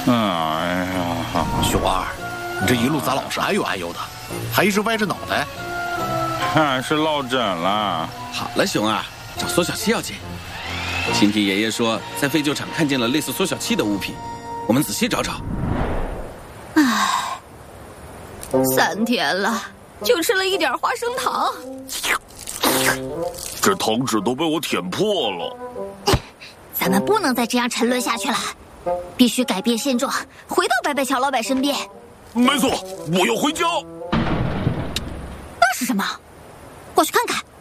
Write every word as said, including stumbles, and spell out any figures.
哎呀， 熊二，你这一路咋老是哎呦哎呦的，还一直歪着脑袋？ 还是落枕了。 好了，熊二，找缩小器要紧。青皮爷爷说，在废旧厂看见了类似缩小器的物品，我们仔细找找。 唉，三天了，就吃了一点花生糖。 这糖纸都被我舔破了。 咱们不能再这样沉沦下去了，必须改变现状，回到白白乔老板身边。 没错，我要回家。 那是什么？我去看看。